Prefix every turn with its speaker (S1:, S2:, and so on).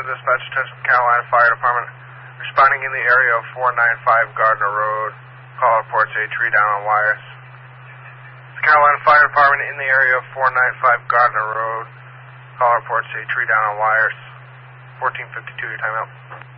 S1: dispatch, attention Carolina Fire Department. Responding in the area of 495 Gardner Road. Call reports a tree down on wires. Carolina Fire Department in the area of 495 Gardner Road. Call reports a tree down on wires. 1452, your timeout.